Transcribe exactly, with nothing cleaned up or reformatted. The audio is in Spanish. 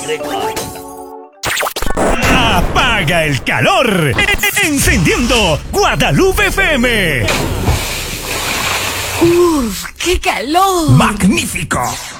Apaga el calor, encendiendo Guadalupe F M. ¡Uf, qué calor! ¡Magnífico!